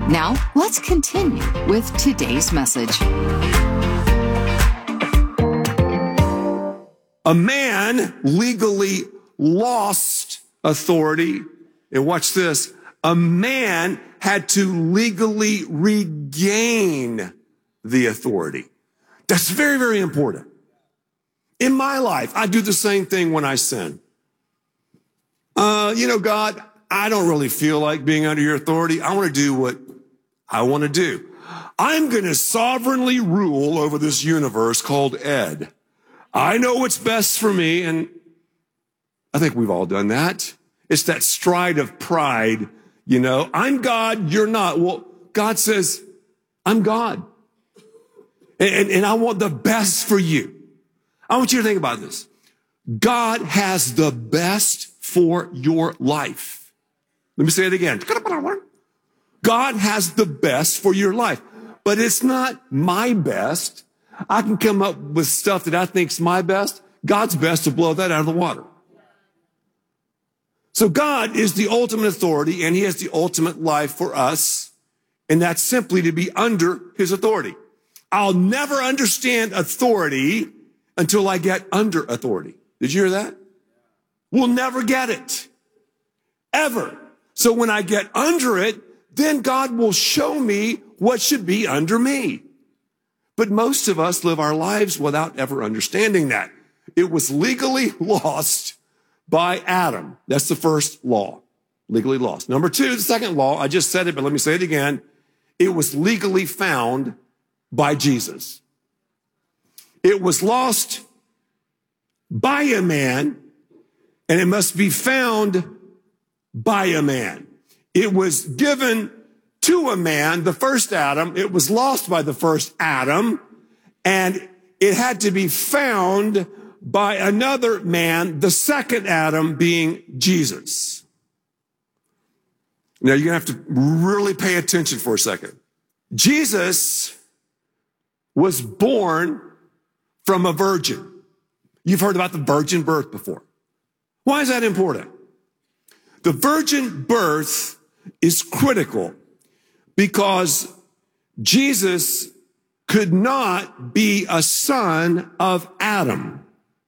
Now, let's continue with today's message. A man legally lost authority. And watch this. A man had to legally regain the authority. That's very, very important. In my life, I do the same thing when I sin. God, I don't really feel like being under your authority. I want to do what I want to do. I'm going to sovereignly rule over this universe called Ed. I know what's best for me, and I think we've all done that. It's that stride of pride, I'm God, you're not. Well, God says, I'm God. And I want the best for you. I want you to think about this. God has the best for your life. Let me say it again. God has the best for your life, but it's not my best. I can come up with stuff that I think's my best. God's best to blow that out of the water. So God is the ultimate authority, and he has the ultimate life for us, and that's simply to be under his authority. I'll never understand authority until I get under authority. Did you hear that? We'll never get it. Ever. So when I get under it, then God will show me what should be under me. But most of us live our lives without ever understanding that. It was legally lost by Adam. That's the first law. Legally lost. Number two, the second law, I just said it, but let me say it again. It was legally found by Jesus. It was lost by a man, and it must be found by a man. It was given to a man, the first Adam. It was lost by the first Adam, and it had to be found by another man, the second Adam being Jesus. Now, you're going to have to really pay attention for a second. Jesus was born from a virgin. You've heard about the virgin birth before. Why is that important? The virgin birth is critical because Jesus could not be a son of Adam.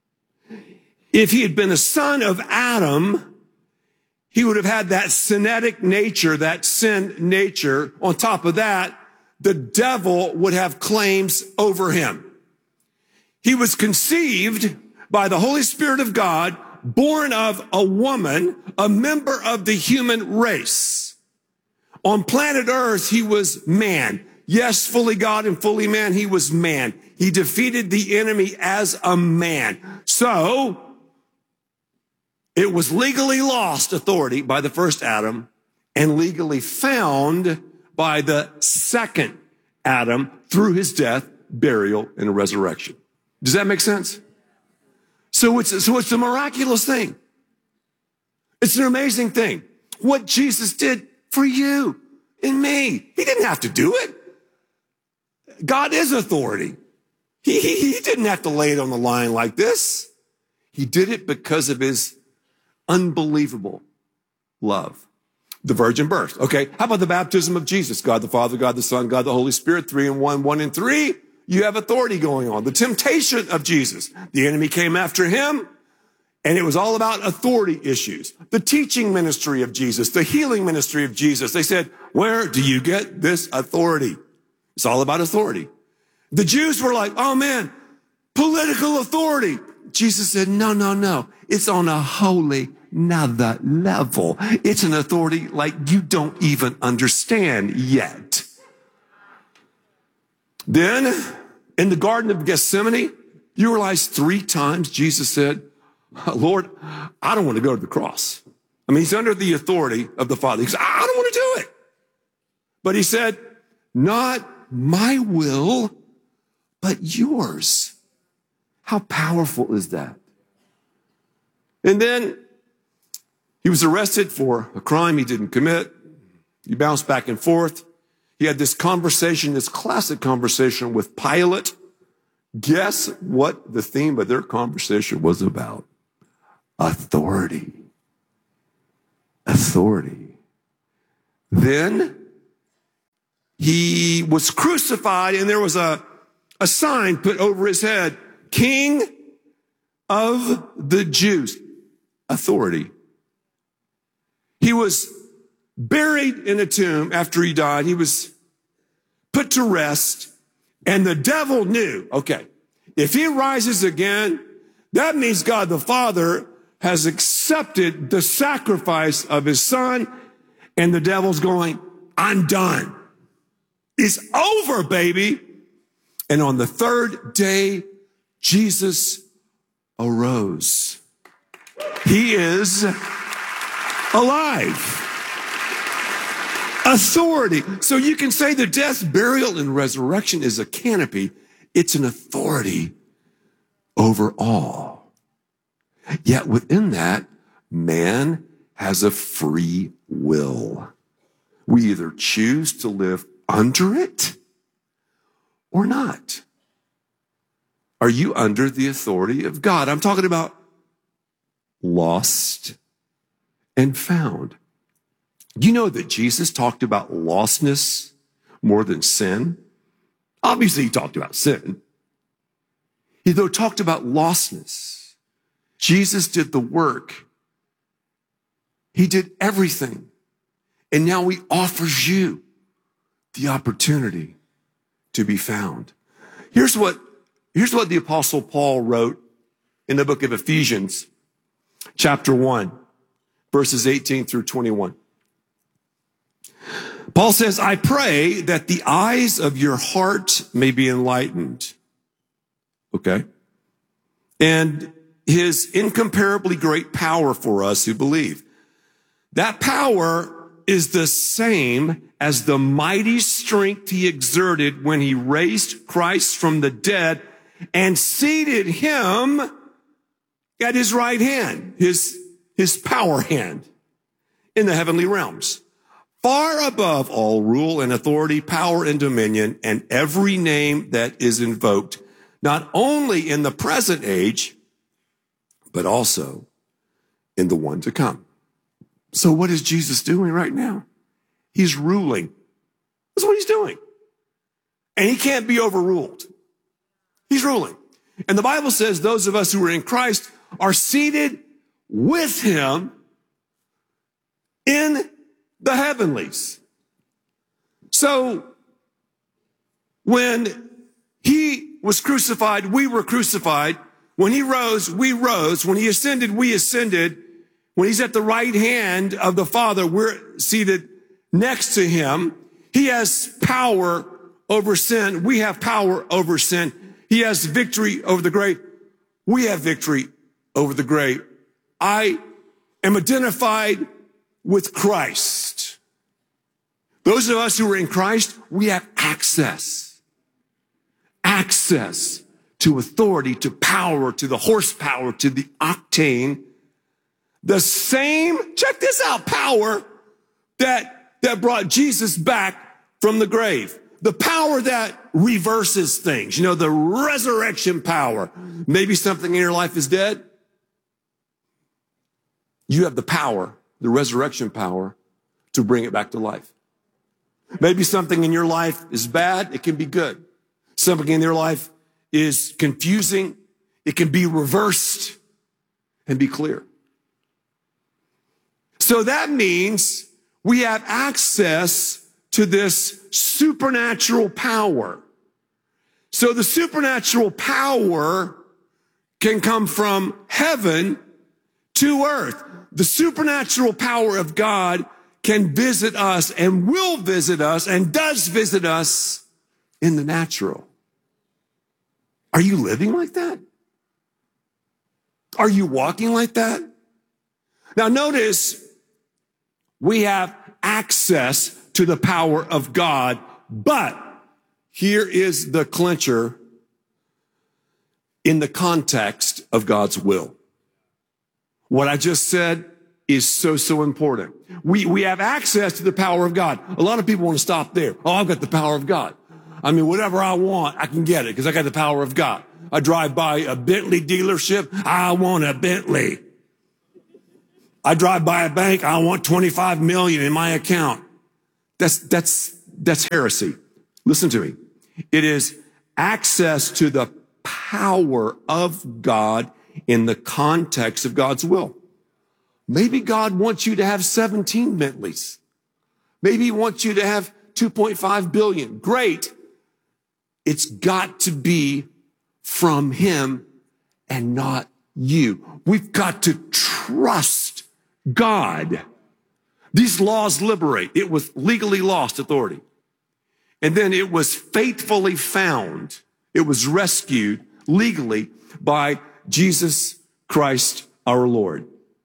If he had been a son of Adam, he would have had that sinetic nature, that sin nature. On top of that, the devil would have claims over him. He was conceived by the Holy Spirit of God, born of a woman, a member of the human race. On planet Earth, he was man. Yes, fully God and fully man, he was man. He defeated the enemy as a man. So, it was legally lost authority by the first Adam and legally found by the second Adam through his death, burial, and resurrection. Does that make sense? So it's a miraculous thing. It's an amazing thing. What Jesus did for you and me. He didn't have to do it. God is authority. He didn't have to lay it on the line like this. He did it because of his unbelievable love. The virgin birth. Okay, how about the baptism of Jesus? God the Father, God the Son, God the Holy Spirit, 3 in 1, 1 in 3. You have authority going on. The temptation of Jesus. The enemy came after him, and it was all about authority issues. The teaching ministry of Jesus, the healing ministry of Jesus. They said, where do you get this authority? It's all about authority. The Jews were like, oh man, political authority. Jesus said, no. It's on a holy another level. It's an authority like you don't even understand yet. Then, in the Garden of Gethsemane, you realize 3 times Jesus said, Lord, I don't want to go to the cross. I mean, he's under the authority of the Father. He said, I don't want to do it. But he said, not my will, but yours. How powerful is that? And then he was arrested for a crime he didn't commit. He bounced back and forth. He had this conversation, this classic conversation with Pilate. Guess what the theme of their conversation was about? Authority. Authority. Then he was crucified, and there was a sign put over his head, King of the Jews. Authority. He was buried in a tomb after he died. He was put to rest, and the devil knew, okay, if he rises again, that means God the Father has accepted the sacrifice of his son, and the devil's going, I'm done. It's over, baby. And on the third day, Jesus arose. He is alive. Authority. So you can say the death, burial, and resurrection is a canopy. It's an authority over all. Yet within that, man has a free will. We either choose to live under it or not. Are you under the authority of God? I'm talking about lost and found. You know that Jesus talked about lostness more than sin? Obviously, he talked about sin. He, though, talked about lostness. Jesus did the work. He did everything. And now he offers you the opportunity to be found. Here's what the Apostle Paul wrote in the book of Ephesians, chapter 1, verses 18 through 21. Paul says, I pray that the eyes of your heart may be enlightened. Okay? And his incomparably great power for us who believe. That power is the same as the mighty strength he exerted when he raised Christ from the dead and seated him at his right hand, his power hand in the heavenly realms, far above all rule and authority, power and dominion, and every name that is invoked, not only in the present age, but also in the one to come. So what is Jesus doing right now? He's ruling. That's what he's doing. And he can't be overruled. He's ruling. And the Bible says those of us who are in Christ are seated with him in the heavenlies. So when he was crucified, we were crucified. When he rose, we rose. When he ascended, we ascended. When he's at the right hand of the Father, we're seated next to him. He has power over sin. We have power over sin. He has victory over the grave. We have victory over the grave. I am identified with Christ. Those of us who are in Christ, we have access to authority, to power, to the horsepower, to the octane. The same, check this out, power that brought Jesus back from the grave. The power that reverses things. You know, the resurrection power. Maybe something in your life is dead. You have the power, the resurrection power, to bring it back to life. Maybe something in your life is bad. It can be good. Something in your life is confusing. It can be reversed and be clear. So that means we have access to this supernatural power. So the supernatural power can come from heaven to earth. The supernatural power of God can visit us and will visit us and does visit us in the natural. Are you living like that? Are you walking like that? Now notice, we have access to the power of God, but here is the clincher in the context of God's will. What I just said is so important. We have access to the power of God. A lot of people want to stop there. Oh, I've got the power of God. I mean, whatever I want, I can get it because I got the power of God. I drive by a Bentley dealership. I want a Bentley. I drive by a bank. I want 25 million in my account. That's that's heresy. Listen to me. It is access to the power of God in the context of God's will. Maybe God wants you to have 17 Bentleys. Maybe he wants you to have 2.5 billion. Great. It's got to be from him and not you. We've got to trust God. These laws liberate. It was legally lost authority. And then it was faithfully found. It was rescued legally by Jesus Christ our Lord.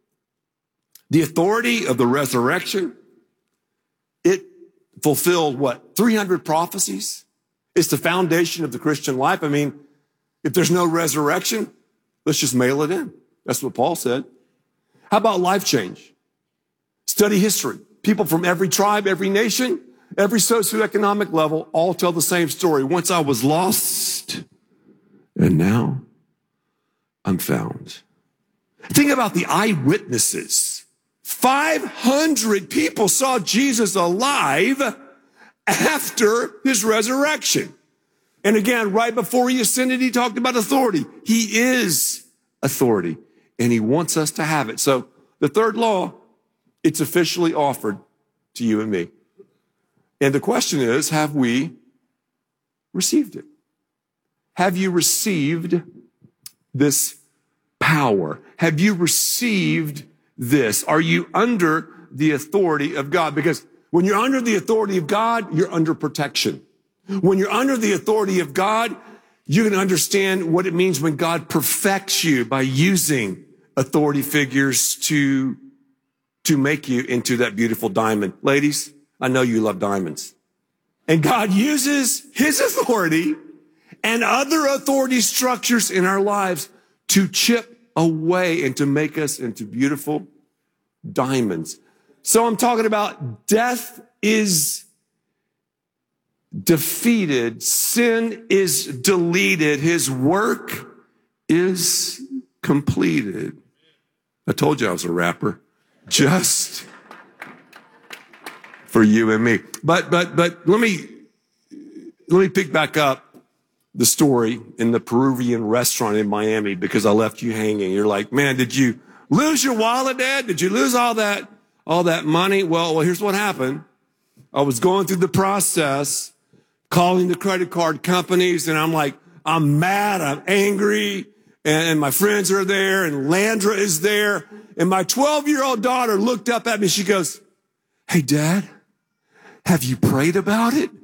The authority of the resurrection, it fulfilled 300 prophecies? It's the foundation of the Christian life. I mean, if there's no resurrection, let's just mail it in. That's what Paul said. How about life change? Study history. People from every tribe, every nation, every socioeconomic level all tell the same story. Once I was lost, and now I'm found. Think about the eyewitnesses. 500 people saw Jesus alive after his resurrection. And again, right before he ascended, he talked about authority. He is authority, and he wants us to have it. So the third law, it's officially offered to you and me. And the question is, have we received it? Have you received this power? Have you received this? Are you under the authority of God? Because when you're under the authority of God, you're under protection. When you're under the authority of God, you can understand what it means when God perfects you by using authority figures to make you into that beautiful diamond. Ladies, I know you love diamonds. And God uses his authority and other authority structures in our lives to chip away and to make us into beautiful diamonds. So I'm talking about death is defeated. Sin is deleted. His work is completed. I told you I was a rapper. Just for you and me. But let me pick back up the story in the Peruvian restaurant in Miami, because I left you hanging. You're like, man, did you lose your wallet, Dad? Did you lose all that money? Well, here's what happened. I was going through the process, calling the credit card companies, and I'm like, I'm mad, I'm angry, and my friends are there, and Landra is there, and my 12-year-old daughter looked up at me. She goes, hey, Dad, have you prayed about it?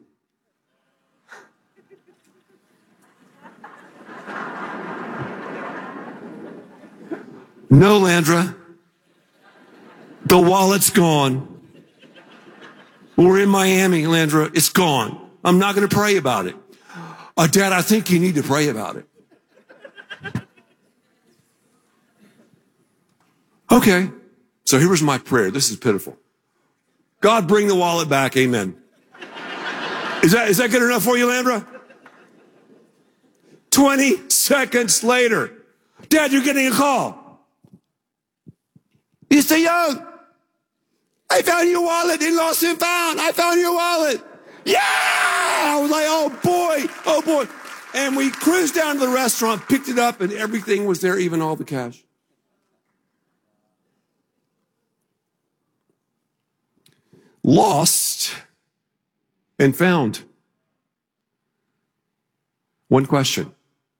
No, Landra. The wallet's gone. We're in Miami, Landra. It's gone. I'm not going to pray about it. Dad, I think you need to pray about it. Okay. So here was my prayer. This is pitiful. God, bring the wallet back. Amen. Is that good enough for you, Landra? 20 seconds later, Dad, you're getting a call. Mr. Young, I found your wallet in Lost and Found. I found your wallet. Yeah! I was like, oh boy. And we cruised down to the restaurant, picked it up, and everything was there, even all the cash. Lost and found. One question.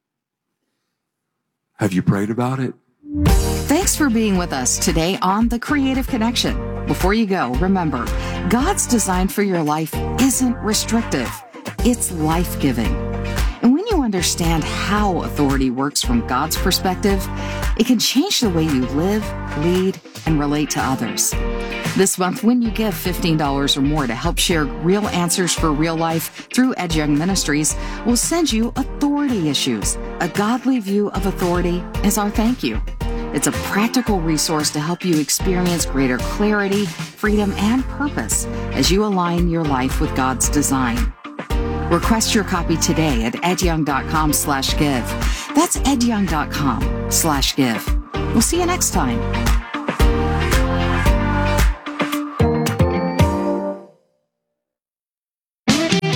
Have you prayed about it? Thanks for being with us today on The Creative Connection. Before you go, remember, God's design for your life isn't restrictive. It's life-giving. And when you understand how authority works from God's perspective, it can change the way you live, lead, and relate to others. This month, when you give $15 or more to help share real answers for real life through Ed Young Ministries, we'll send you Authority Issues. A godly view of authority is our thank you. It's a practical resource to help you experience greater clarity, freedom, and purpose as you align your life with God's design. Request your copy today at edyoung.com/give. That's edyoung.com/give. We'll see you next time.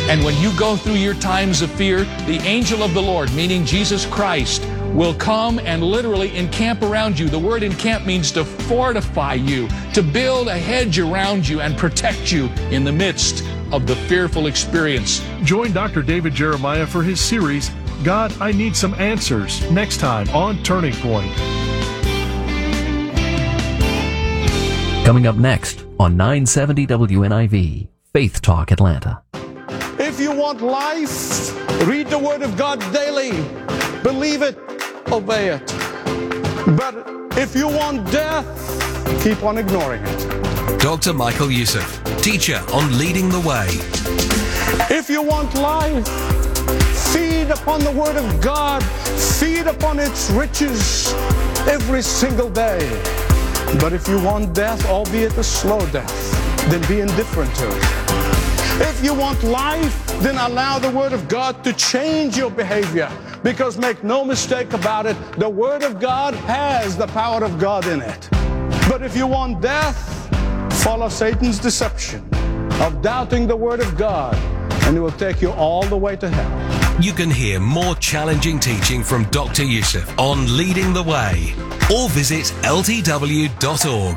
And when you go through your times of fear, the angel of the Lord, meaning Jesus Christ, will come and literally encamp around you. The word encamp means to fortify you, to build a hedge around you and protect you in the midst of the fearful experience. Join Dr. David Jeremiah for his series, God, I Need Some Answers, next time on Turning Point. Coming up next on 970 WNIV, Faith Talk Atlanta. If you want life, read the Word of God daily. Believe it, obey it. But if you want death, keep on ignoring it. Dr. Michael Youssef, teacher on Leading the Way. If you want life, feed upon the Word of God. Feed upon its riches every single day. But if you want death, albeit a slow death, then be indifferent to it. If you want life, then allow the Word of God to change your behavior. Because make no mistake about it, the Word of God has the power of God in it. But if you want death, follow Satan's deception of doubting the Word of God, and it will take you all the way to hell. You can hear more challenging teaching from Dr. Youssef on Leading the Way, or visit ltw.org.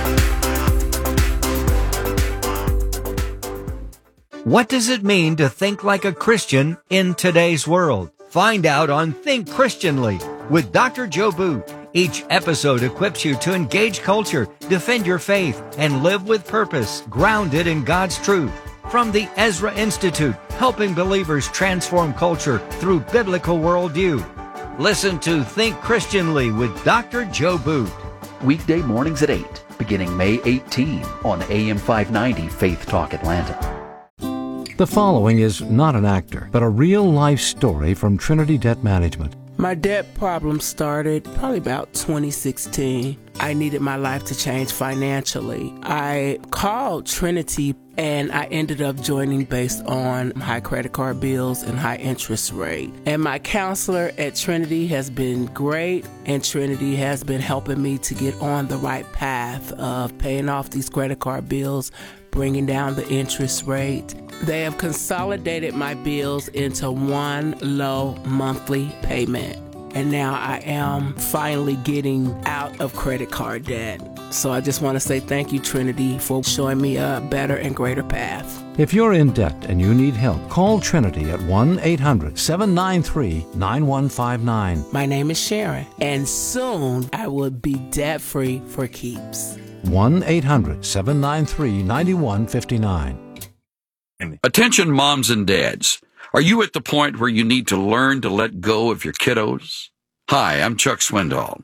What does it mean to think like a Christian in today's world? Find out on Think Christianly with Dr. Joe Boot. Each episode equips you to engage culture, defend your faith, and live with purpose, grounded in God's truth. From the Ezra Institute, helping believers transform culture through biblical worldview. Listen to Think Christianly with Dr. Joe Boot. Weekday mornings at 8, beginning May 18 on AM 590 Faith Talk Atlanta. The following is not an actor, but a real-life story from Trinity Debt Management. My debt problem started probably about 2016. I needed my life to change financially. I called Trinity and I ended up joining based on high credit card bills and high interest rate. And my counselor at Trinity has been great, and Trinity has been helping me to get on the right path of paying off these credit card bills, bringing down the interest rate. They have consolidated my bills into one low monthly payment. And now I am finally getting out of credit card debt. So I just want to say thank you, Trinity, for showing me a better and greater path. If you're in debt and you need help, call Trinity at 1-800-793-9159. My name is Sharon, and soon I will be debt-free for keeps. 1-800-793-9159. Attention moms and dads. Are you at the point where you need to learn to let go of your kiddos? Hi, I'm Chuck Swindoll.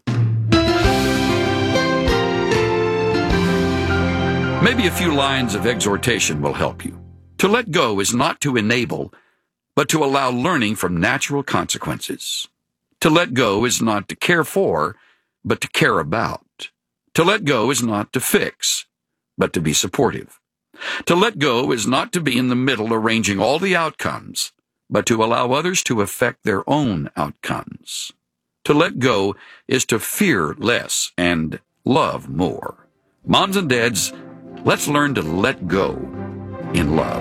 Maybe a few lines of exhortation will help you. To let go is not to enable, but to allow learning from natural consequences. To let go is not to care for, but to care about. To let go is not to fix, but to be supportive. To let go is not to be in the middle arranging all the outcomes, but to allow others to affect their own outcomes. To let go is to fear less and love more. Moms and dads, let's learn to let go in love.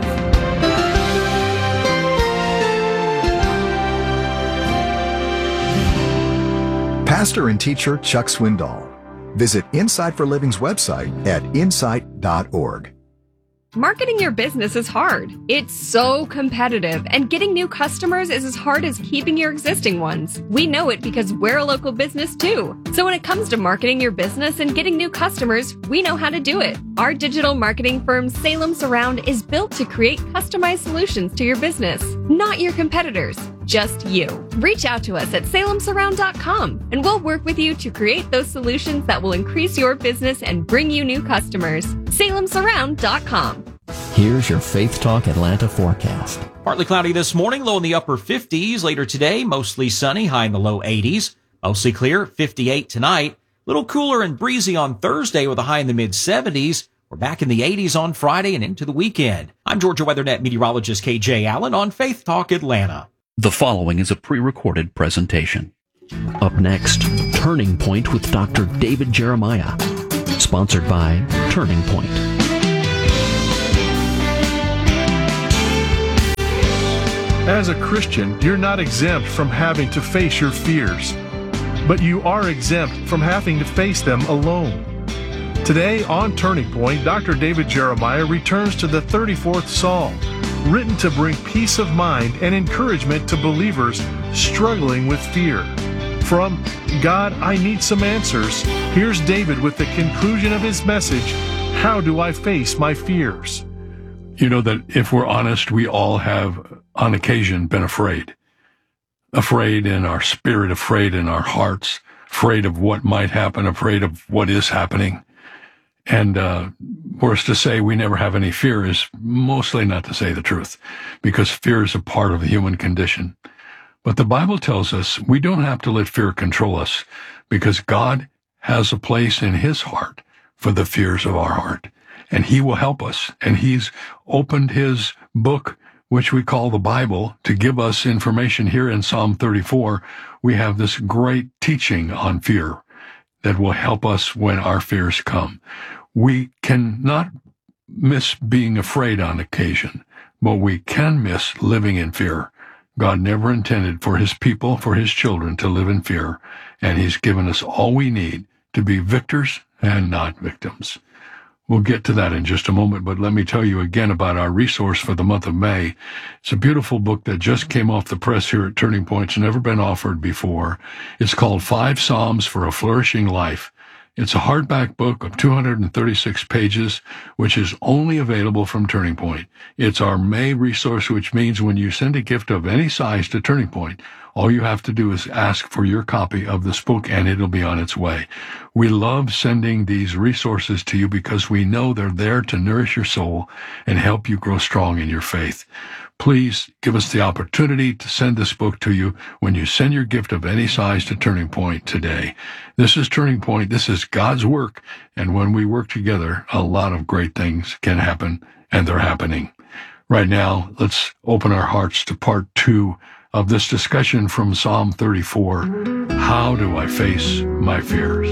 Pastor and teacher Chuck Swindoll. Visit Insight for Living's website at insight.org. Marketing your business is hard. It's so competitive, and getting new customers is as hard as keeping your existing ones. We know it because we're a local business too. So when it comes to marketing your business and getting new customers, we know how to do it. Our digital marketing firm, Salem Surround, is built to create customized solutions to your business, not your competitors. Just you. Reach out to us at salemsurround.com and we'll work with you to create those solutions that will increase your business and bring you new customers. salemsurround.com. Here's your Faith Talk Atlanta forecast. Partly cloudy this morning, low in the upper 50s. Later today, mostly sunny, high in the low 80s. Mostly clear, 58 tonight. Little cooler and breezy on Thursday with a high in the mid 70s. We're back in the 80s on Friday and into the weekend. I'm Georgia WeatherNet meteorologist KJ Allen on Faith Talk Atlanta. The following is a pre-recorded presentation. Up next, Turning Point with Dr. David Jeremiah. Sponsored by Turning Point. As a Christian, you're not exempt from having to face your fears, but you are exempt from having to face them alone. Today on Turning Point, Dr. David Jeremiah returns to the 34th Psalm, written to bring peace of mind and encouragement to believers struggling with fear. From God, I Need Some Answers, here's David with the conclusion of his message, How Do I Face My Fears? You know that if we're honest, we all have, on occasion, been afraid. Afraid in our spirit, afraid in our hearts, afraid of what might happen, afraid of what is happening. And for us to say we never have any fear is mostly not to say the truth, because fear is a part of the human condition. But the Bible tells us we don't have to let fear control us, because God has a place in His heart for the fears of our heart. And He will help us. And He's opened His book, which we call the Bible, to give us information. Here in Psalm 34. We have this great teaching on fear that will help us when our fears come. We cannot miss being afraid on occasion, but we can miss living in fear. God never intended for His people, for His children, to live in fear, and He's given us all we need to be victors and not victims. We'll get to that in just a moment, but let me tell you again about our resource for the month of May. It's a beautiful book that just came off the press here at Turning Point. It's never been offered before. It's called 5 Psalms for a Flourishing Life. It's a hardback book of 236 pages, which is only available from Turning Point. It's our May resource, which means when you send a gift of any size to Turning Point, all you have to do is ask for your copy of this book, and it'll be on its way. We love sending these resources to you because we know they're there to nourish your soul and help you grow strong in your faith. Please give us the opportunity to send this book to you when you send your gift of any size to Turning Point today. This is Turning Point. This is God's work. And when we work together, a lot of great things can happen, and they're happening. Right now, let's open our hearts to part 2 of this discussion from Psalm 34. How do I face my fears?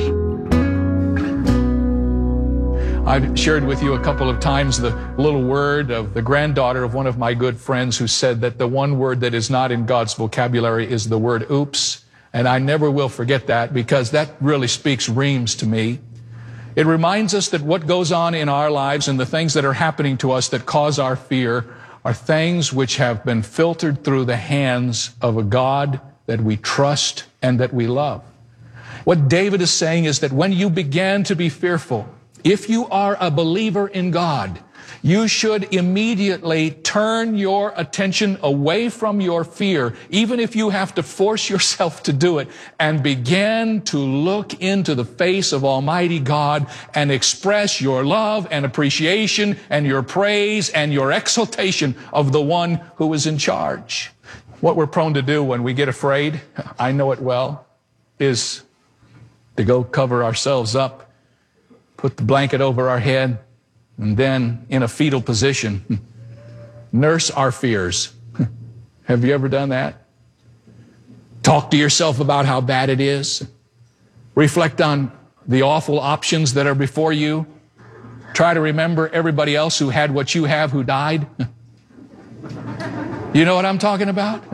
I've shared with you a couple of times the little word of the granddaughter of one of my good friends who said that the one word that is not in God's vocabulary is the word oops. And I never will forget that, because that really speaks reams to me. It reminds us that what goes on in our lives and the things that are happening to us that cause our fear are things which have been filtered through the hands of a God that we trust and that we love. What David is saying is that when you began to be fearful, if you are a believer in God, you should immediately turn your attention away from your fear, even if you have to force yourself to do it, and begin to look into the face of Almighty God and express your love and appreciation and your praise and your exaltation of the one who is in charge. What we're prone to do when we get afraid, I know it well, is to go cover ourselves up, put the blanket over our head, and then in a fetal position, nurse our fears. Have you ever done that? Talk to yourself about how bad it is. Reflect on the awful options that are before you. Try to remember everybody else who had what you have who died. You know what I'm talking about?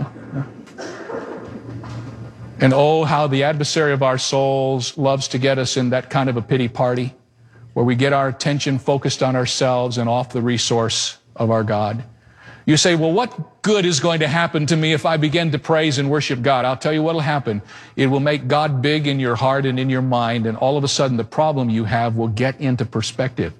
And oh, how the adversary of our souls loves to get us in that kind of a pity party, where we get our attention focused on ourselves and off the resource of our God. You say, well, what good is going to happen to me if I begin to praise and worship God? I'll tell you what will happen. It will make God big in your heart and in your mind, and all of a sudden the problem you have will get into perspective.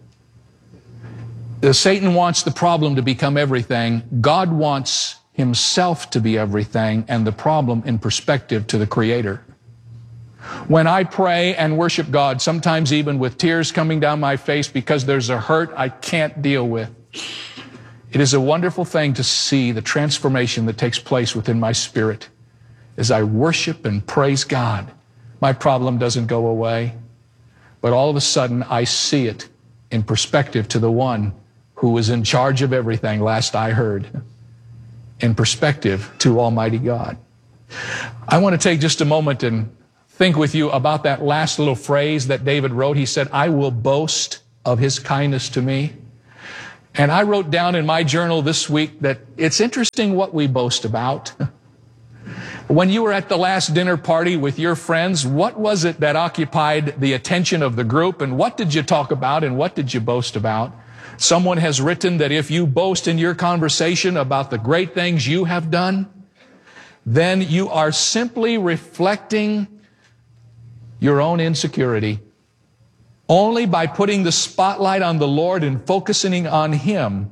Satan wants the problem to become everything. God wants Himself to be everything, and the problem in perspective to the Creator. When I pray and worship God, sometimes even with tears coming down my face because there's a hurt I can't deal with, it is a wonderful thing to see the transformation that takes place within my spirit. As I worship and praise God, my problem doesn't go away, but all of a sudden I see it in perspective to the one who was in charge of everything, last I heard, in perspective to Almighty God. I want to take just a moment and think with you about that last little phrase that David wrote. He said, I will boast of His kindness to me. And I wrote down in my journal this week that it's interesting what we boast about. When you were at the last dinner party with your friends, what was it that occupied the attention of the group? And what did you talk about and what did you boast about? Someone has written that if you boast in your conversation about the great things you have done, then you are simply reflecting your own insecurity. Only by putting the spotlight on the Lord and focusing on Him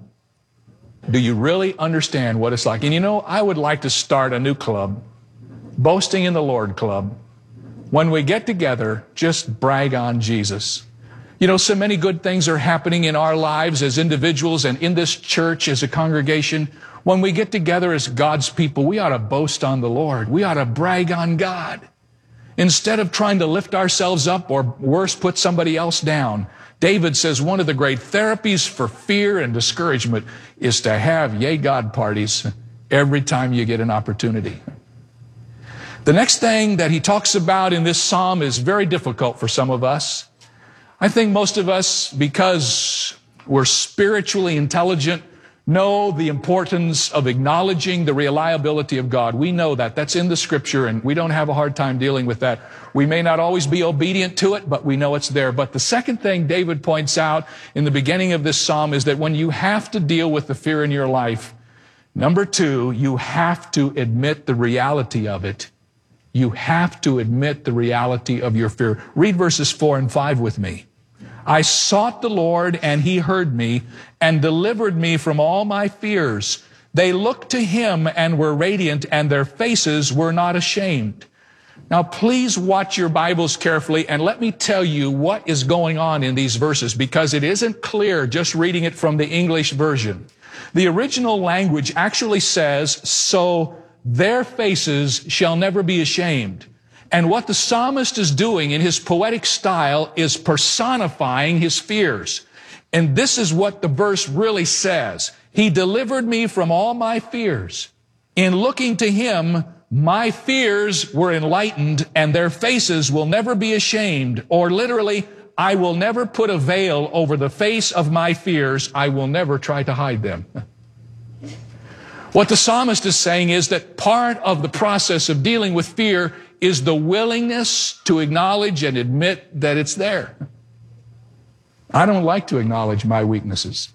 do you really understand what it's like. And you know, I would like to start a new club, Boasting in the Lord Club. When we get together, just brag on Jesus. You know, so many good things are happening in our lives as individuals and in this church as a congregation. When we get together as God's people, we ought to boast on the Lord. We ought to brag on God. Instead of trying to lift ourselves up or worse, put somebody else down. David says one of the great therapies for fear and discouragement is to have yay God parties every time you get an opportunity. The next thing that he talks about in this psalm is very difficult for some of us. I think most of us, because we're spiritually intelligent, know the importance of acknowledging the reliability of God. We know that. That's in the Scripture, and we don't have a hard time dealing with that. We may not always be obedient to it, but we know it's there. But the second thing David points out in the beginning of this psalm is that when you have to deal with the fear in your life, number two, you have to admit the reality of it. You have to admit the reality of your fear. Read verses 4 and 5 with me. I sought the Lord, and He heard me and delivered me from all my fears. They looked to Him and were radiant, and their faces were not ashamed. Now, please watch your Bibles carefully, and let me tell you what is going on in these verses, because it isn't clear just reading it from the English version. The original language actually says, so their faces shall never be ashamed. And what the psalmist is doing in his poetic style is personifying his fears. And this is what the verse really says. He delivered me from all my fears. In looking to Him, my fears were enlightened, and their faces will never be ashamed. Or literally, I will never put a veil over the face of my fears. I will never try to hide them. What the psalmist is saying is that part of the process of dealing with fear is the willingness to acknowledge and admit that it's there. I don't like to acknowledge my weaknesses.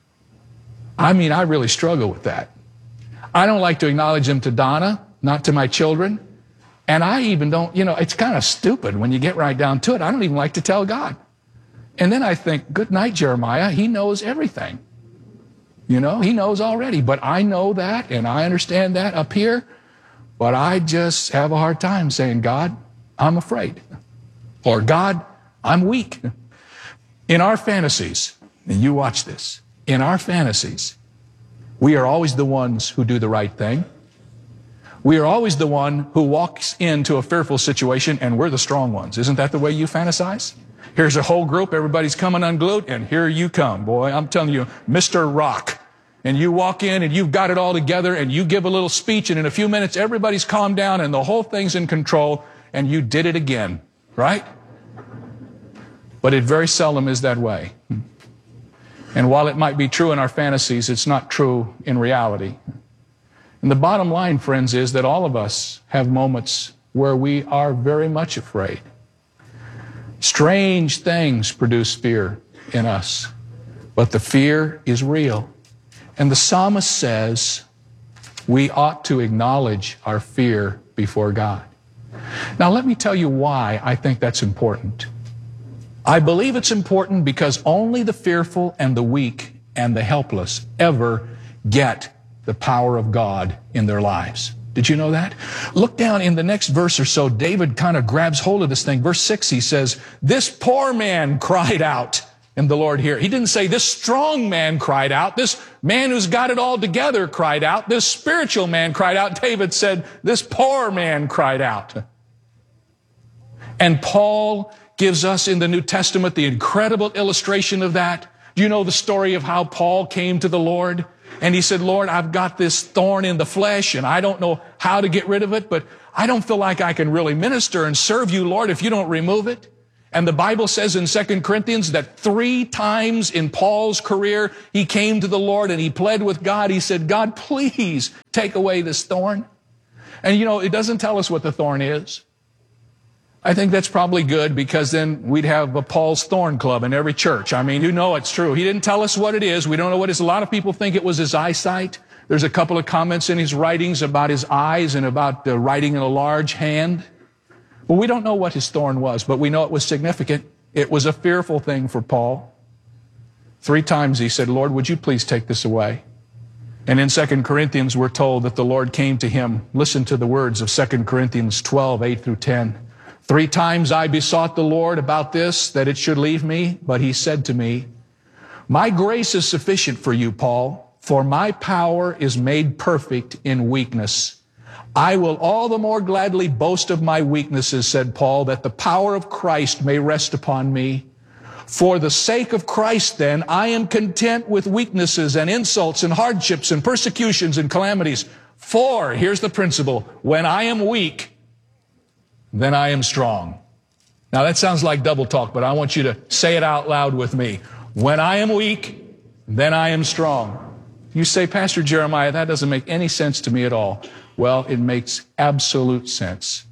I mean, I really struggle with that. I don't like to acknowledge them to Donna, not to my children. And I even don't, it's kind of stupid when you get right down to it. I don't even like to tell God. And then I think, good night, Jeremiah. He knows everything. He knows already. But I know that, and I understand that up here. But I just have a hard time saying, God, I'm afraid. Or, God, I'm weak. In our fantasies, and you watch this, in our fantasies, we are always the ones who do the right thing. We are always the one who walks into a fearful situation, and we're the strong ones. Isn't that the way you fantasize? Here's a whole group, everybody's coming unglued, and here you come, boy. I'm telling you, Mr. Rock. And you walk in and you've got it all together and you give a little speech, and in a few minutes everybody's calmed down and the whole thing's in control, and you did it again, right? But it very seldom is that way. And while it might be true in our fantasies, it's not true in reality. And the bottom line, friends, is that all of us have moments where we are very much afraid. Strange things produce fear in us, but the fear is real. And the psalmist says we ought to acknowledge our fear before God. Now, let me tell you why I think that's important. I believe it's important because only the fearful and the weak and the helpless ever get the power of God in their lives. Did you know that? Look down in the next verse or so. David kind of grabs hold of this thing. Verse 6, he says, this poor man cried out. And the Lord heard. He didn't say this strong man cried out. This man who's got it all together cried out. This spiritual man cried out. David said, this poor man cried out. And Paul gives us in the New Testament the incredible illustration of that. Do you know the story of how Paul came to the Lord? And he said, Lord, I've got this thorn in the flesh, and I don't know how to get rid of it, but I don't feel like I can really minister and serve you, Lord, if you don't remove it. And the Bible says in 2 Corinthians that 3 times in Paul's career, he came to the Lord and he pled with God. He said, God, please take away this thorn. And you know, it doesn't tell us what the thorn is. I think that's probably good, because then we'd have a Paul's Thorn Club in every church. I mean, you know it's true. He didn't tell us what it is. We don't know what it is. A lot of people think it was his eyesight. There's a couple of comments in his writings about his eyes and about writing in a large hand. Well, we don't know what his thorn was, but we know it was significant. It was a fearful thing for Paul. 3 times he said, Lord, would you please take this away? And in 2 Corinthians, we're told that the Lord came to him. Listen to the words of 2 Corinthians 12, 8 through 10. 3 times I besought the Lord about this, that it should leave me, but he said to me, my grace is sufficient for you, Paul, for my power is made perfect in weakness. I will all the more gladly boast of my weaknesses, said Paul, that the power of Christ may rest upon me. For the sake of Christ, then, I am content with weaknesses and insults and hardships and persecutions and calamities. For, here's the principle, when I am weak, then I am strong. Now that sounds like double talk, but I want you to say it out loud with me. When I am weak, then I am strong. You say, Pastor Jeremiah, that doesn't make any sense to me at all. Well, it makes absolute sense.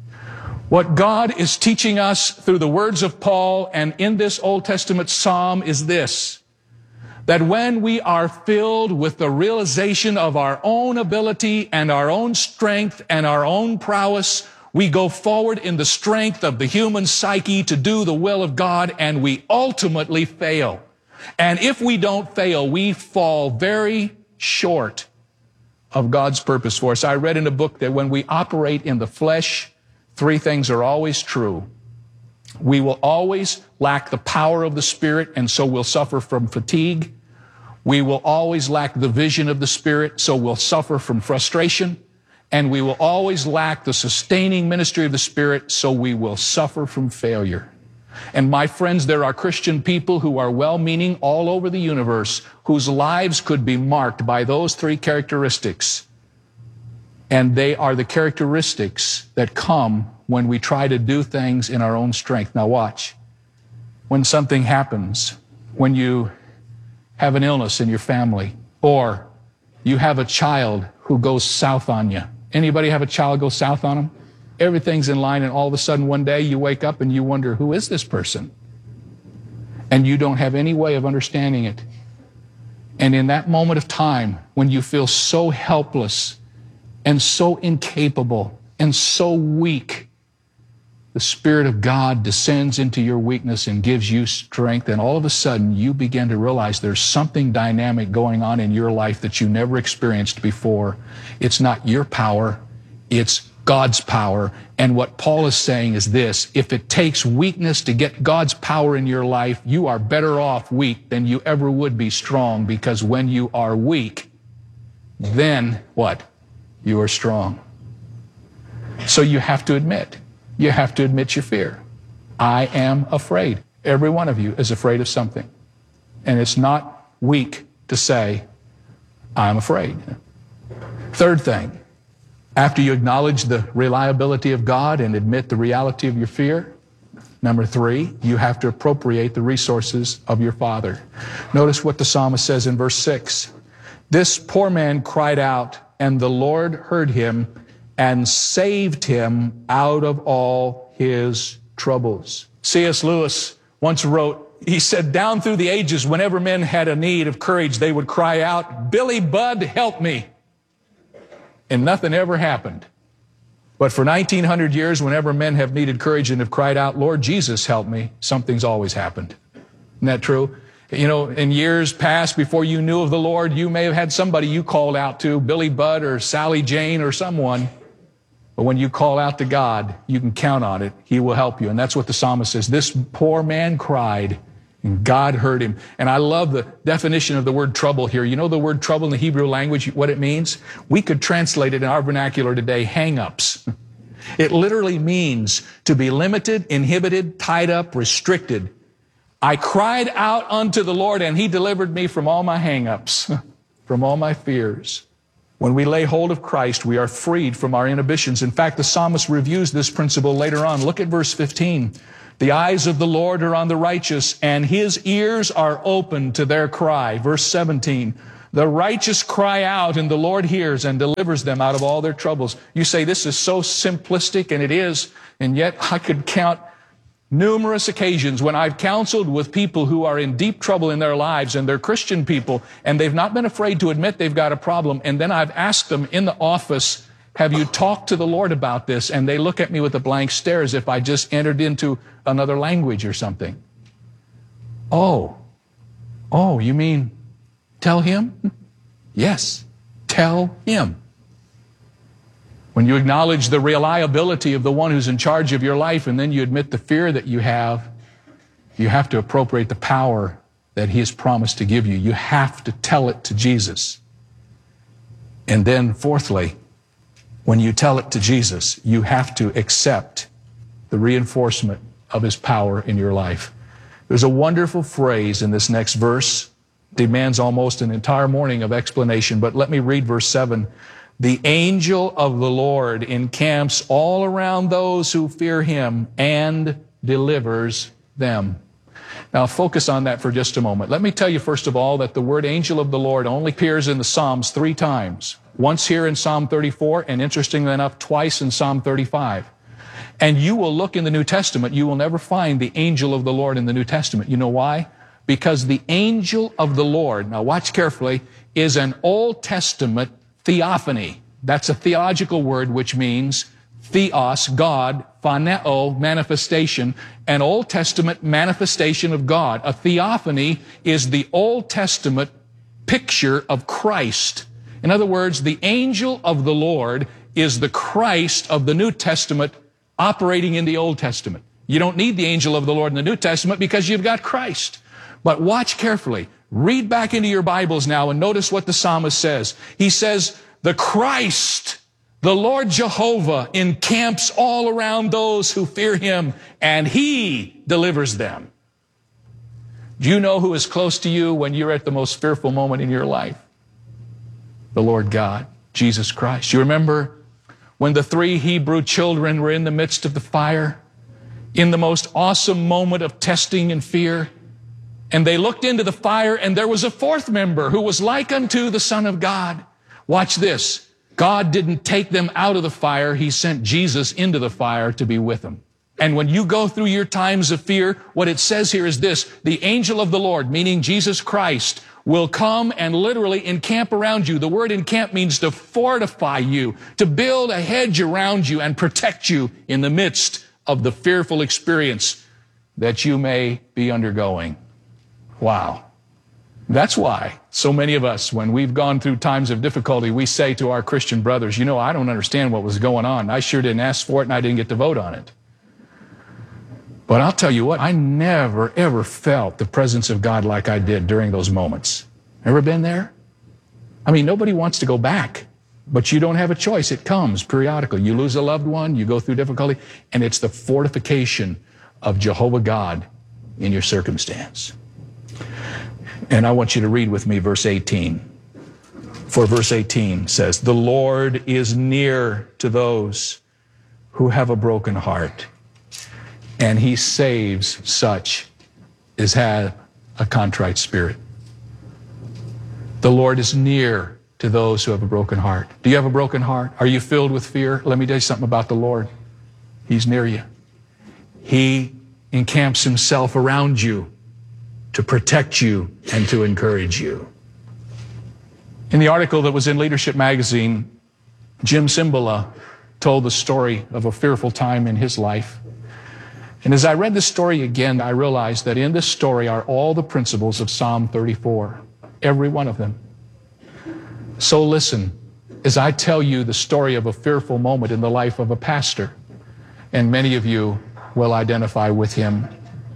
What God is teaching us through the words of Paul and in this Old Testament psalm is this, that when we are filled with the realization of our own ability and our own strength and our own prowess, we go forward in the strength of the human psyche to do the will of God, and we ultimately fail. And if we don't fail, we fall very short of God's purpose for us. I read in a book that when we operate in the flesh, 3 things are always true. We will always lack the power of the Spirit, and so we'll suffer from fatigue. We will always lack the vision of the Spirit, so we'll suffer from frustration. And we will always lack the sustaining ministry of the Spirit, so we will suffer from failure. And my friends, there are Christian people who are well-meaning all over the universe, whose lives could be marked by those 3 characteristics. And they are the characteristics that come when we try to do things in our own strength. Now watch. When something happens, when you have an illness in your family, or you have a child who goes south on you. Anybody have a child go south on them? Everything's in line, and all of a sudden one day you wake up and you wonder, who is this person? And you don't have any way of understanding it. And in that moment of time, when you feel so helpless and so incapable and so weak, the Spirit of God descends into your weakness and gives you strength, and all of a sudden you begin to realize there's something dynamic going on in your life that you never experienced before. It's not your power, it's God's power. And what Paul is saying is this: if it takes weakness to get God's power in your life, you are better off weak than you ever would be strong, because when you are weak, then what? You are strong. So you have to admit your fear. I am afraid. Every one of you is afraid of something. And it's not weak to say, I'm afraid. 3rd thing, after you acknowledge the reliability of God and admit the reality of your fear, number 3, you have to appropriate the resources of your Father. Notice what the psalmist says in verse 6. This poor man cried out, and the Lord heard him and saved him out of all his troubles. C.S. Lewis once wrote, he said, down through the ages, whenever men had a need of courage, they would cry out, Billy Budd, help me. And nothing ever happened. But for 1900 years, whenever men have needed courage and have cried out, Lord Jesus, help me, something's always happened. Isn't that true? You know, in years past, before you knew of the Lord, you may have had somebody you called out to, Billy Budd or Sally Jane or someone. But when you call out to God, you can count on it. He will help you. And that's what the psalmist says. This poor man cried, and God heard him. And I love the definition of the word trouble here. You know the word trouble in the Hebrew language, what it means? We could translate it in our vernacular today, hang-ups. It literally means to be limited, inhibited, tied up, restricted. I cried out unto the Lord, and he delivered me from all my hang-ups, from all my fears. When we lay hold of Christ, we are freed from our inhibitions. In fact, the psalmist reviews this principle later on. Look at verse 15. The eyes of the Lord are on the righteous, and his ears are open to their cry. Verse 17. The righteous cry out, and the Lord hears and delivers them out of all their troubles. You say, this is so simplistic, and it is, and yet I could count numerous occasions when I've counseled with people who are in deep trouble in their lives, and they're Christian people, and they've not been afraid to admit they've got a problem, and then I've asked them in the office, have you talked to the Lord about this? And they look at me with a blank stare as if I just entered into another language or something. Oh, you mean tell him? Yes, tell him. When you acknowledge the reliability of the one who's in charge of your life, and then you admit the fear that you have to appropriate the power that he has promised to give you. You have to tell it to Jesus. And then fourthly, when you tell it to Jesus, you have to accept the reinforcement of his power in your life. There's a wonderful phrase in this next verse, demands almost an entire morning of explanation, but let me read verse 7. The angel of the Lord encamps all around those who fear him and delivers them. Now focus on that for just a moment. Let me tell you first of all that the word angel of the Lord only appears in the Psalms 3 times. Once here in Psalm 34, and interestingly enough, twice in Psalm 35. And you will look in the New Testament, you will never find the angel of the Lord in the New Testament. You know why? Because the angel of the Lord, now watch carefully, is an Old Testament theophany. That's a theological word which means theos, God, phaneo, manifestation, an Old Testament manifestation of God. A theophany is the Old Testament picture of Christ. In other words, the angel of the Lord is the Christ of the New Testament operating in the Old Testament. You don't need the angel of the Lord in the New Testament because you've got Christ. But watch carefully. Read back into your Bibles now and notice what the psalmist says. He says, the Christ, the Lord Jehovah, encamps all around those who fear him, and he delivers them. Do you know who is close to you when you're at the most fearful moment in your life? The Lord God, Jesus Christ. You remember when the 3 Hebrew children were in the midst of the fire, in the most awesome moment of testing and fear, and they looked into the fire, and there was a 4th member who was like unto the Son of God. Watch this. God didn't take them out of the fire. He sent Jesus into the fire to be with them. And when you go through your times of fear, what it says here is this: the angel of the Lord, meaning Jesus Christ, will come and literally encamp around you. The word encamp means to fortify you, to build a hedge around you and protect you in the midst of the fearful experience that you may be undergoing. Wow. That's why so many of us, when we've gone through times of difficulty, we say to our Christian brothers, you know, I don't understand what was going on. I sure didn't ask for it, and I didn't get to vote on it. But I'll tell you what, I never, ever felt the presence of God like I did during those moments. Ever been there? I mean, nobody wants to go back, but you don't have a choice. It comes periodically. You lose a loved one, you go through difficulty, and it's the fortification of Jehovah God in your circumstance. And I want you to read with me verse 18. For verse 18 says, the Lord is near to those who have a broken heart, and he saves such as have a contrite spirit. The Lord is near to those who have a broken heart. Do you have a broken heart? Are you filled with fear? Let me tell you something about the Lord. He's near you. He encamps himself around you to protect you and to encourage you. In the article that was in Leadership Magazine, Jim Cymbala told the story of a fearful time in his life. And as I read this story again, I realized that in this story are all the principles of Psalm 34, every one of them. So listen, as I tell you the story of a fearful moment in the life of a pastor, and many of you will identify with him.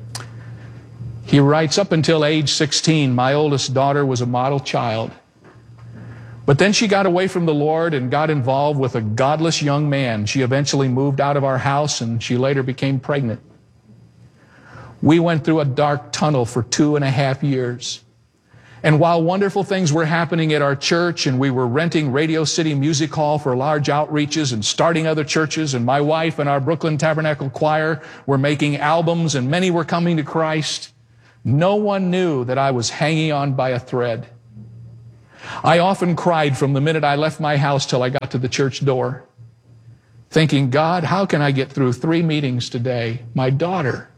He writes, up until age 16, my oldest daughter was a model child. But then she got away from the Lord and got involved with a godless young man. She eventually moved out of our house, and she later became pregnant. We went through a dark tunnel for 2.5 years. And while wonderful things were happening at our church, and we were renting Radio City Music Hall for large outreaches and starting other churches, and my wife and our Brooklyn Tabernacle Choir were making albums, and many were coming to Christ, no one knew that I was hanging on by a thread. I often cried from the minute I left my house till I got to the church door, thinking, God, how can I get through 3 meetings today? My daughter.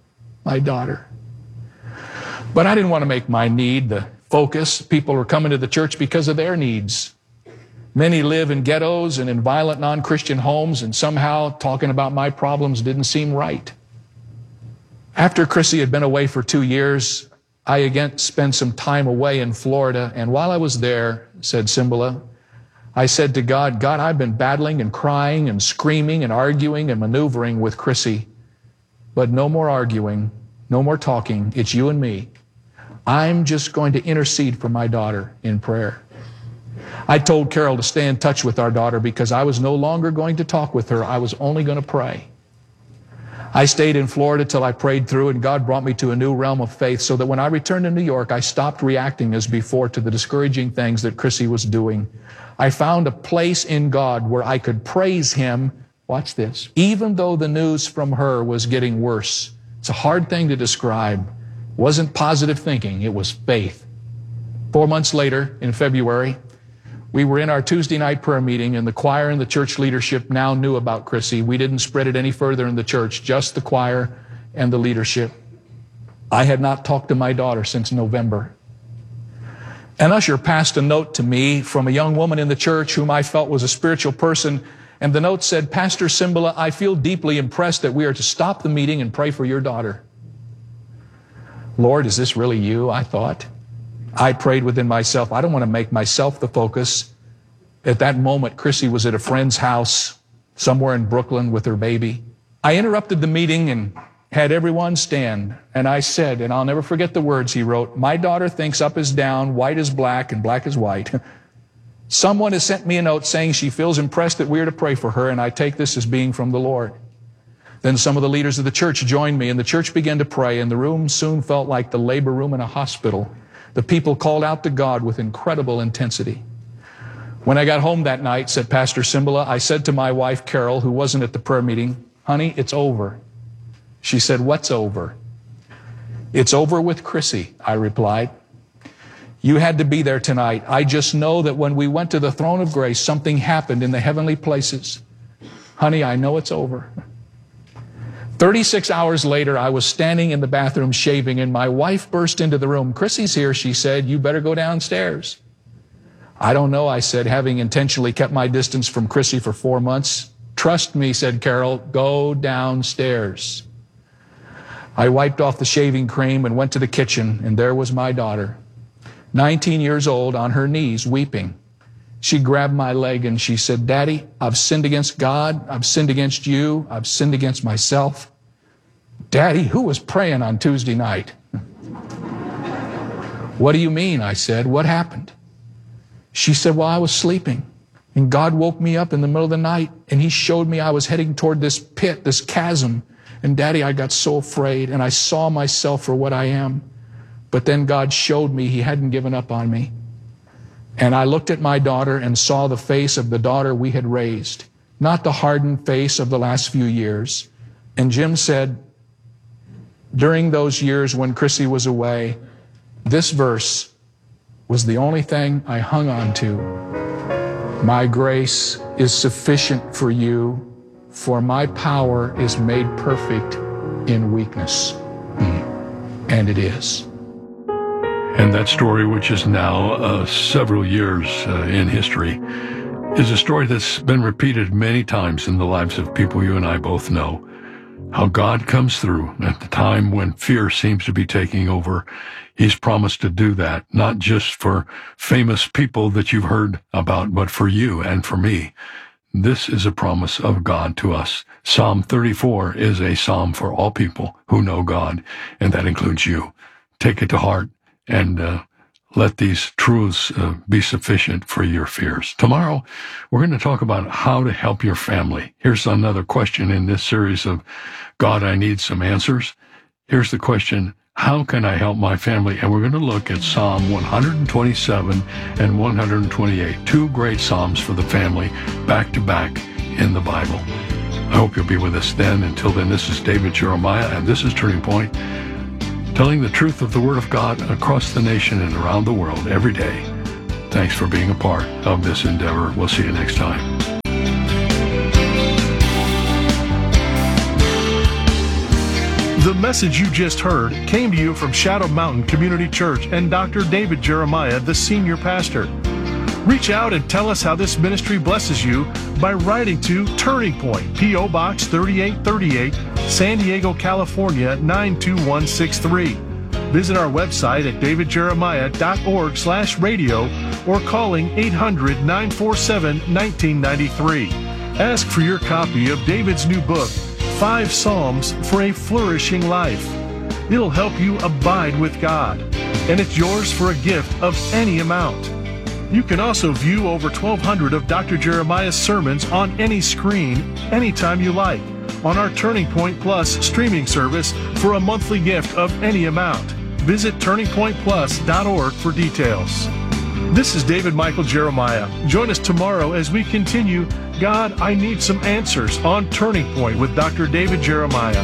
But I didn't want to make my need the focus. People were coming to the church because of their needs. Many live in ghettos and in violent non-Christian homes, and somehow talking about my problems didn't seem right. After Chrissy had been away for 2 years, I again spent some time away in Florida, and while I was there, said Simbala, I said to God, God, I've been battling and crying and screaming and arguing and maneuvering with Chrissy, but no more arguing, no more talking. It's you and me. I'm just going to intercede for my daughter in prayer. I told Carol to stay in touch with our daughter because I was no longer going to talk with her. I was only going to pray. I stayed in Florida till I prayed through, and God brought me to a new realm of faith so that when I returned to New York, I stopped reacting as before to the discouraging things that Chrissy was doing. I found a place in God where I could praise Him, watch this, even though the news from her was getting worse. It's a hard thing to describe. It wasn't positive thinking, it was faith. 4 months later, in February, we were in our Tuesday night prayer meeting, and the choir and the church leadership now knew about Chrissy. We didn't spread it any further in the church, just the choir and the leadership. I had not talked to my daughter since November. An usher passed a note to me from a young woman in the church whom I felt was a spiritual person, and the note said, Pastor Simbala, I feel deeply impressed that we are to stop the meeting and pray for your daughter. Lord, is this really you? I thought. I prayed within myself, I don't want to make myself the focus. At that moment, Chrissy was at a friend's house somewhere in Brooklyn with her baby. I interrupted the meeting and had everyone stand, and I said, and I'll never forget the words he wrote, my daughter thinks up is down, white is black, and black is white. Someone has sent me a note saying she feels impressed that we are to pray for her, and I take this as being from the Lord. Then some of the leaders of the church joined me, and the church began to pray, and the room soon felt like the labor room in a hospital. The people called out to God with incredible intensity. When I got home that night, said Pastor Simbala, I said to my wife, Carol, who wasn't at the prayer meeting, honey, it's over. She said, what's over? It's over with Chrissy, I replied. You had to be there tonight. I just know that when we went to the throne of grace, something happened in the heavenly places. Honey, I know it's over. 36 hours later, I was standing in the bathroom shaving, and my wife burst into the room. Chrissy's here, she said. You better go downstairs. I don't know, I said, having intentionally kept my distance from Chrissy for 4 months. Trust me, said Carol, go downstairs. I wiped off the shaving cream and went to the kitchen, and there was my daughter, 19 years old, on her knees, weeping. She grabbed my leg and she said, Daddy, I've sinned against God. I've sinned against you. I've sinned against myself. Daddy, who was praying on Tuesday night? What do you mean? I said, what happened? She said, well, I was sleeping, and God woke me up in the middle of the night, and He showed me I was heading toward this pit, this chasm. And Daddy, I got so afraid, and I saw myself for what I am. But then God showed me He hadn't given up on me. And I looked at my daughter and saw the face of the daughter we had raised, not the hardened face of the last few years. And Jim said, during those years when Chrissy was away, this verse was the only thing I hung on to. My grace is sufficient for you, for my power is made perfect in weakness. And it is. And that story, which is now several years in history, is a story that's been repeated many times in the lives of people you and I both know. How God comes through at the time when fear seems to be taking over. He's promised to do that, not just for famous people that you've heard about, but for you and for me. This is a promise of God to us. Psalm 34 is a psalm for all people who know God, and that includes you. Take it to heart and let these truths be sufficient for your fears. Tomorrow, we're going to talk about how to help your family. Here's another question in this series of God, I Need Some Answers. Here's the question, How can I help my family? And we're going to look at Psalm 127 and 128, two great Psalms for the family, back to back in the Bible. I hope you'll be with us then. Until then, this is David Jeremiah, and this is Turning Point, telling the truth of the Word of God across the nation and around the world every day. Thanks for being a part of this endeavor. We'll see you next time. The message you just heard came to you from Shadow Mountain Community Church and Dr. David Jeremiah, the senior pastor. Reach out and tell us how this ministry blesses you by writing to Turning Point, P.O. Box 3838, San Diego, California 92163. Visit our website at davidjeremiah.org/radio or calling 800-947-1993. Ask for your copy of David's new book, 5 Psalms for a Flourishing Life. It'll help you abide with God, and it's yours for a gift of any amount. You can also view over 1,200 of Dr. Jeremiah's sermons on any screen, anytime you like, on our Turning Point Plus streaming service for a monthly gift of any amount. Visit turningpointplus.org for details. This is David Michael Jeremiah. Join us tomorrow as we continue God, I Need Some Answers on Turning Point with Dr. David Jeremiah.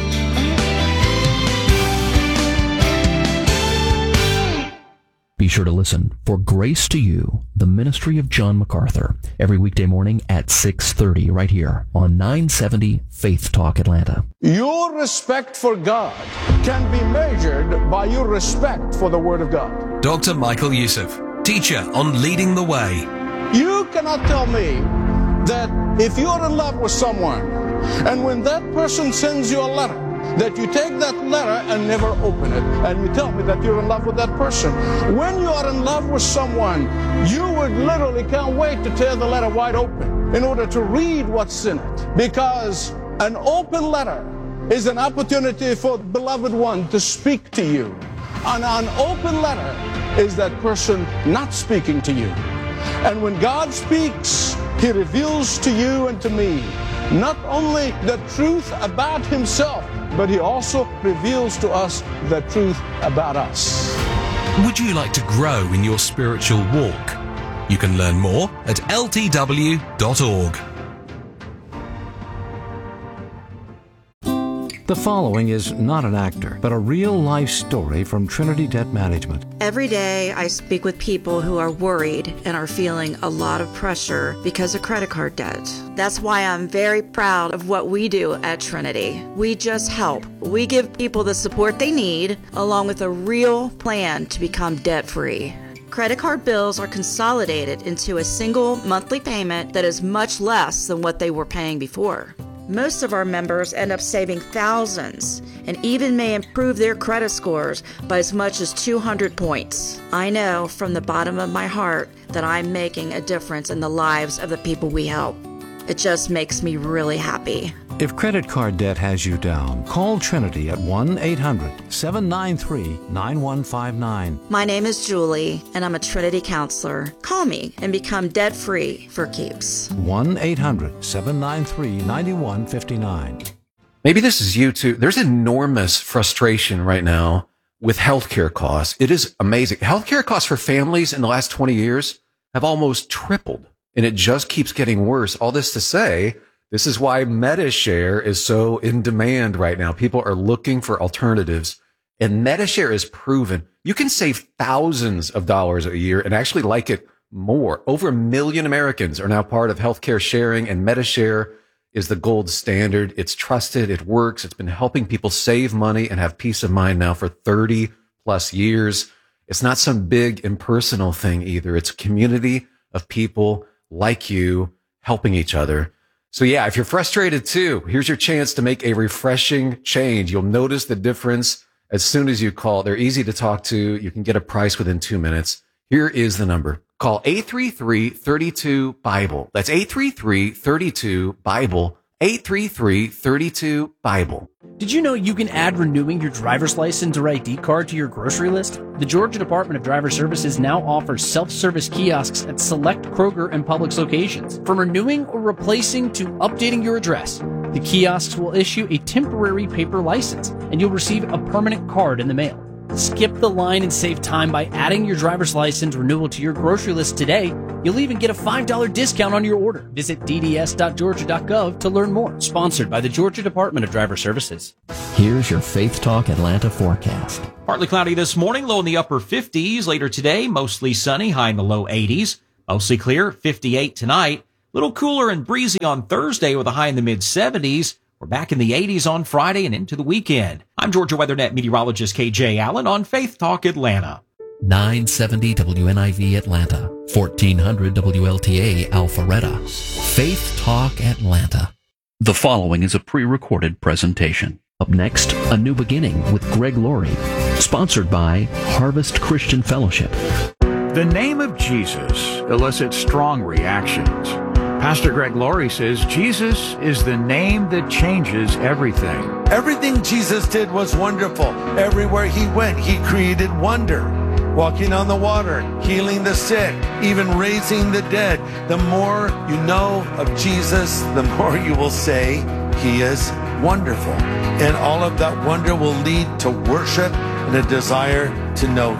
Be sure to listen for Grace to You, the ministry of John MacArthur, every weekday morning at 6:30 right here on 970 Faith Talk Atlanta. Your respect for God can be measured by your respect for the Word of God. Dr. Michael Youssef, teacher on Leading the Way. You cannot tell me that if you're in love with someone, and when that person sends you a letter, that you take that letter and never open it, and you tell me that you're in love with that person. When you are in love with someone, you would literally can't wait to tear the letter wide open in order to read what's in it, because an open letter is an opportunity for the beloved one to speak to you. And an open letter is that person not speaking to you. And when God speaks, He reveals to you and to me not only the truth about Himself, but He also reveals to us the truth about us. Would you like to grow in your spiritual walk? You can learn more at ltw.org. The following is not an actor, but a real-life story from Trinity Debt Management. Every day I speak with people who are worried and are feeling a lot of pressure because of credit card debt. That's why I'm very proud of what we do at Trinity. We just help. We give people the support they need, along with a real plan to become debt-free. Credit card bills are consolidated into a single monthly payment that is much less than what they were paying before. Most of our members end up saving thousands and even may improve their credit scores by as much as 200 points. I know from the bottom of my heart that I'm making a difference in the lives of the people we help. It just makes me really happy. If credit card debt has you down, call Trinity at 1-800-793-9159. My name is Julie, and I'm a Trinity counselor. Call me and become debt-free for keeps. 1-800-793-9159. Maybe this is you too. There's enormous frustration right now with healthcare costs. It is amazing. Healthcare costs for families in the last 20 years have almost tripled, and it just keeps getting worse. All this to say, this is why MediShare is so in demand right now. People are looking for alternatives, and MediShare is proven. You can save thousands of dollars a year and actually like it more. Over 1 million Americans are now part of healthcare sharing, and MediShare is the gold standard. It's trusted. It works. It's been helping people save money and have peace of mind now for 30 plus years. It's not some big impersonal thing either. It's a community of people like you helping each other. So yeah, if you're frustrated too, here's your chance to make a refreshing change. You'll notice the difference as soon as you call. They're easy to talk to. You can get a price within 2 minutes. Here is the number. Call 833-32-BIBLE. That's 833-32-BIBLE. 833-32-BIBLE. Did you know you can add renewing your driver's license or ID card to your grocery list? The Georgia Department of Driver Services now offers self-service kiosks at select Kroger and Publix locations. From renewing or replacing to updating your address, the kiosks will issue a temporary paper license, and you'll receive a permanent card in the mail. Skip the line and save time by adding your driver's license renewal to your grocery list today. You'll even get a $5 discount on your order. Visit dds.georgia.gov to learn more. Sponsored by the Georgia Department of Driver Services. Here's your Faith Talk Atlanta forecast. Partly cloudy this morning, low in the upper 50s. Later today, mostly sunny, high in the low 80s. Mostly clear, 58 tonight. Little cooler and breezy on Thursday with a high in the mid 70s. We're back in the 80s on Friday and into the weekend. I'm Georgia WeatherNet meteorologist KJ Allen on Faith Talk Atlanta. 970 WNIV Atlanta, 1400 WLTA Alpharetta. Faith Talk Atlanta. The following is a pre-recorded presentation. Up next, A New Beginning with Greg Laurie, sponsored by Harvest Christian Fellowship. The name of Jesus elicits strong reactions. Pastor Greg Laurie says Jesus is the name that changes everything. Everything Jesus did was wonderful. Everywhere he went, he created wonder. Walking on the water, healing the sick, even raising the dead. The more you know of Jesus, the more you will say he is wonderful. And all of that wonder will lead to worship and a desire to know